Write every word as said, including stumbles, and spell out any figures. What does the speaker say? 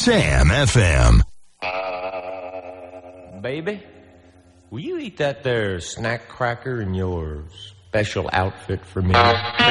Sam F M. Baby, will you eat that there snack cracker in your special outfit for me?